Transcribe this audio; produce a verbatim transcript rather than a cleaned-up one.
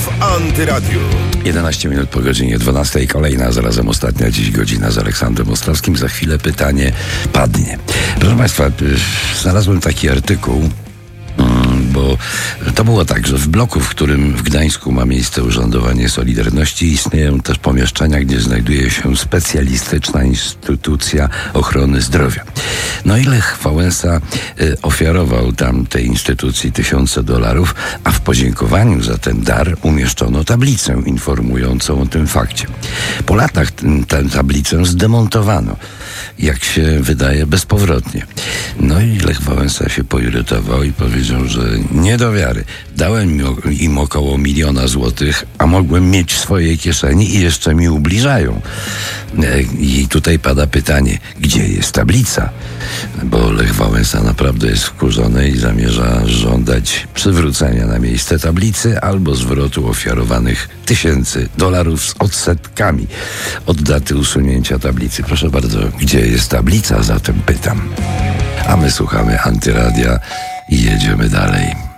w Antyradiu. jedenaście minut po godzinie dwunastej. Kolejna, zarazem ostatnia dziś godzina z Aleksandrem Ostrowskim. Za chwilę pytanie padnie. Proszę Państwa, znalazłem taki artykuł, bo to było tak, że w bloku, w którym w Gdańsku ma miejsce urzędowanie Solidarności, istnieją też pomieszczenia, gdzie znajduje się specjalistyczna instytucja ochrony zdrowia. No i Lech Wałęsa y, ofiarował tam tej instytucji tysiące dolarów, a w podziękowaniu za ten dar umieszczono tablicę informującą o tym fakcie. Po latach t- tę tablicę zdemontowano, jak się wydaje, bezpowrotnie. No i Lech Wałęsa się poirytował i powiedział, że nie do wiary. Dałem im około miliona złotych, a mogłem mieć w swojej kieszeni i jeszcze mi ubliżają. I tutaj pada pytanie, gdzie jest tablica? Bo Lech Wałęsa naprawdę jest wkurzony i zamierza żądać przywrócenia na miejsce tablicy albo zwrotu ofiarowanych tysięcy dolarów z odsetkami od daty usunięcia tablicy. Proszę bardzo, gdzie jest tablica? Zatem pytam. A my słuchamy Antyradia i jedziemy dalej.